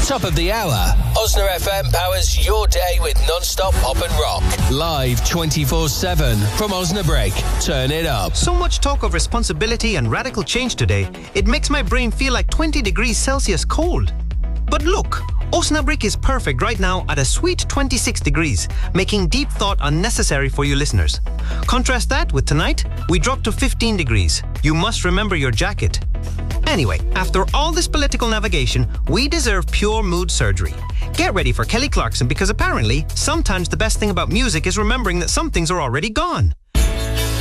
Top of the hour, Osna FM powers your day with non-stop pop and rock. Live 24/7 from Osnabrück. Turn it up. So much talk of responsibility and radical change today, it makes my brain feel like 20 degrees Celsius cold. But look, Osnabrück is perfect right now at a sweet 26 degrees, making deep thought unnecessary for you listeners. Contrast that with tonight, we drop to 15 degrees. You must remember your jacket. Anyway, after all this political navigation, we deserve pure mood surgery. Get ready for Kelly Clarkson because apparently, sometimes the best thing about music is remembering that some things are already gone.